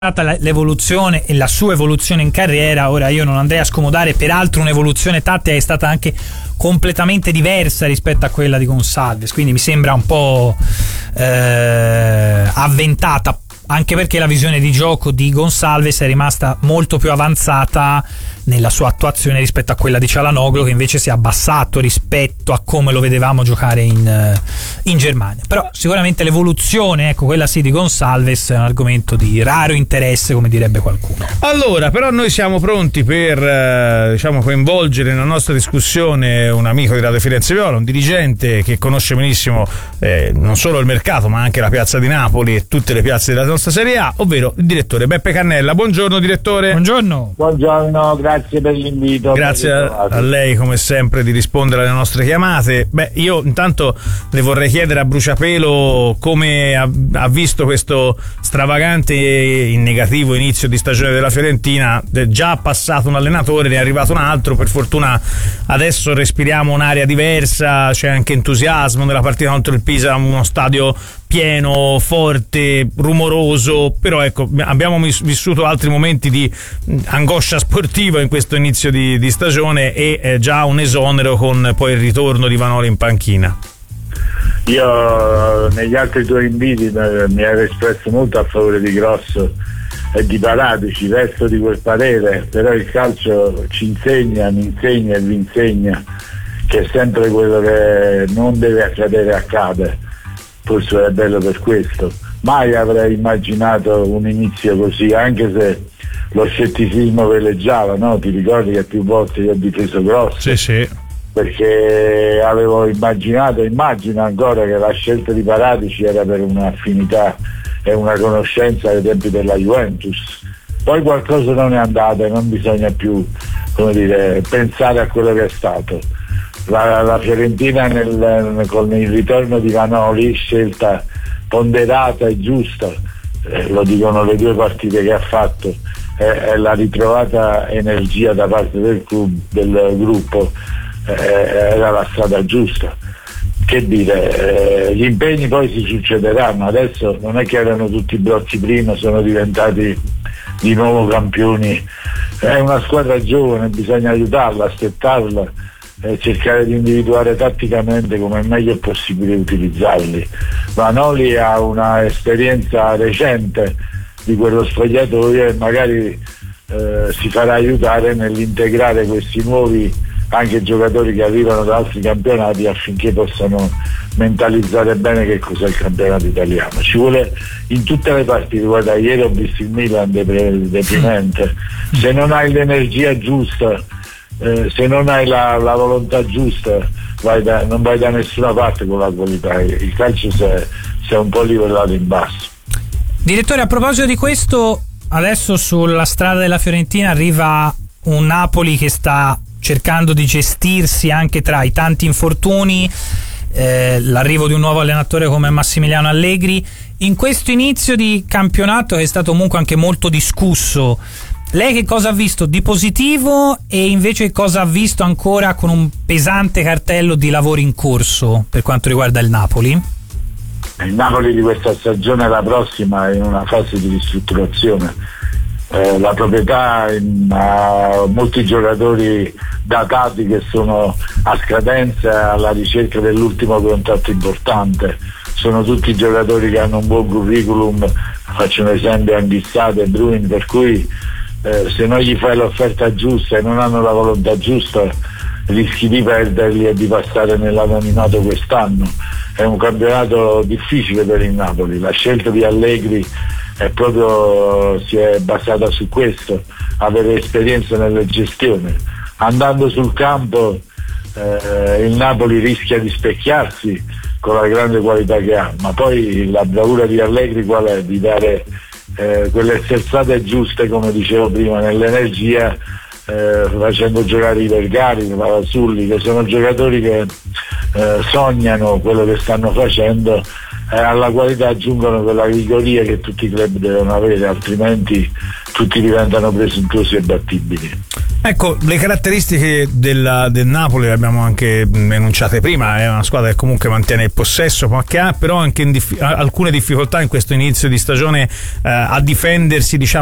l'evoluzione e la sua evoluzione in carriera. Ora io non andrei a scomodare, peraltro un'evoluzione tattica è stata anche completamente diversa rispetto a quella di Gonçalves, quindi mi sembra un po' avventata, anche perché la visione di gioco di Gonçalves è rimasta molto più avanzata nella sua attuazione rispetto a quella di Çalhanoğlu, che invece si è abbassato rispetto a come lo vedevamo giocare in Germania. Però sicuramente l'evoluzione, ecco, quella sì di Gonçalves, è un argomento di raro interesse, come direbbe qualcuno. Allora, però noi siamo pronti per coinvolgere nella nostra discussione un amico di Radio Firenze Viola, un dirigente che conosce benissimo non solo il mercato ma anche la piazza di Napoli e tutte le piazze della nostra Serie A, ovvero il direttore Beppe Cannella. Buongiorno direttore. Buongiorno. Buongiorno, grazie per l'invito. Grazie a lei come sempre di rispondere alle nostre chiamate. Io intanto le vorrei chiedere a bruciapelo come ha visto questo stravagante in negativo inizio di stagione della Fiorentina. Già passato un allenatore, ne è arrivato un altro, per fortuna adesso respiriamo un'aria diversa, c'è anche entusiasmo nella partita contro il Pisa, uno stadio pieno, forte, rumoroso, però ecco, abbiamo vissuto altri momenti di angoscia sportiva in questo inizio di stagione e già un esonero con poi il ritorno di Vanoli in panchina. Io negli altri due inviti mi ero espresso molto a favore di Grosso e di Paratici, resto di quel parere, però il calcio ci insegna, mi insegna e vi insegna che sempre quello che non deve accadere accade. Forse è bello per questo. Mai avrei immaginato un inizio così, anche se lo scetticismo veleggiava, no? Ti ricordi che più volte io ho difeso Grosso? Sì. Perché avevo immagino ancora che la scelta di Paratici era per un'affinità e una conoscenza ai tempi della Juventus. Poi qualcosa non è andato e non bisogna più, pensare a quello che è stato. La Fiorentina con il ritorno di Vanoli, scelta ponderata e giusta, lo dicono le due partite che ha fatto, è la ritrovata energia da parte del gruppo, era la strada giusta. Che dire, gli impegni poi si succederanno, adesso non è che erano tutti blocchi prima, sono diventati di nuovo campioni, è una squadra giovane, bisogna aiutarla, aspettarla, cercare di individuare tatticamente come è meglio possibile utilizzarli. Vanoli ha una esperienza recente di quello spogliatoio e magari si farà aiutare nell'integrare questi nuovi anche giocatori che arrivano da altri campionati affinché possano mentalizzare bene che cos'è il campionato italiano. Ci vuole in tutte le partite. Guarda, ieri ho visto il Milan deprimente, se non hai l'energia giusta, se non hai la volontà giusta, non vai da nessuna parte con la qualità. Il calcio si è un po' livellato in basso. Direttore, a proposito di questo, adesso sulla strada della Fiorentina arriva un Napoli che sta cercando di gestirsi anche tra i tanti infortuni, l'arrivo di un nuovo allenatore come Massimiliano Allegri. In questo inizio di campionato, che è stato comunque anche molto discusso, lei che cosa ha visto di positivo e invece cosa ha visto ancora con un pesante cartello di lavori in corso per quanto riguarda il Napoli? Il Napoli di questa stagione e la prossima è in una fase di ristrutturazione. La proprietà ha molti giocatori datati che sono a scadenza alla ricerca dell'ultimo contratto importante. Sono tutti giocatori che hanno un buon curriculum, faccio un esempio Anghissate e Bruin, per cui se non gli fai l'offerta giusta e non hanno la volontà giusta rischi di perderli e di passare nell'anonimato quest'anno. È un campionato difficile per il Napoli, la scelta di Allegri si è basata su questo, avere esperienza nella gestione. Andando sul campo il Napoli rischia di specchiarsi con la grande qualità che ha, ma poi la bravura di Allegri qual è? Di dare quelle sterzate giuste, come dicevo prima, nell'energia, facendo giocare i Vergari, i Palazzulli, che sono giocatori che sognano quello che stanno facendo, alla qualità aggiungono quella vigoria che tutti i club devono avere, altrimenti tutti diventano presuntuosi e battibili. Ecco, le caratteristiche del Napoli le abbiamo anche enunciate prima. È una squadra che comunque mantiene il possesso, ma che ha però anche alcune difficoltà in questo inizio di stagione a difendersi, diciamo,